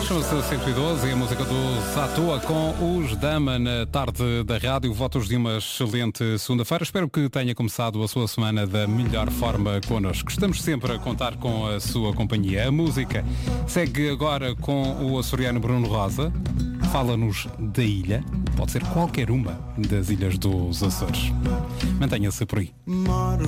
Chama-se 112 e a música dos À Toa com os Dama na tarde da rádio. Votos de uma excelente segunda-feira. Espero que tenha começado a sua semana da melhor forma connosco. Estamos sempre a contar com a sua companhia. A música segue agora com o açoriano Bruno Rosa. Fala-nos da ilha. Pode ser qualquer uma das ilhas dos Açores. Mantenha-se por aí.